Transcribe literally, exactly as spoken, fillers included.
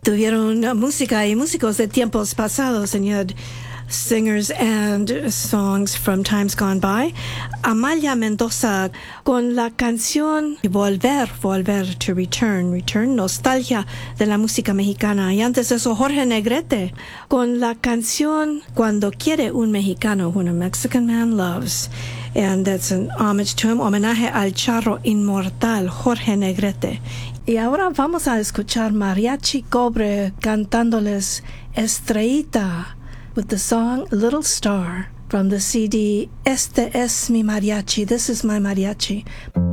Tuvieron música y músicos de tiempos pasados, señor. Singers and songs from times gone by. Amalia Mendoza con la canción Volver, Volver, to return, return, nostalgia de la música mexicana. Y antes de eso, Jorge Negrete con la canción Cuando quiere un mexicano, When a Mexican Man Loves. And that's an homage to him, homenaje al charro inmortal Jorge Negrete. Y ahora vamos a escuchar Mariachi Cobre cantándoles Estrellita with the song Little Star from the C D Este es mi mariachi, This is my mariachi.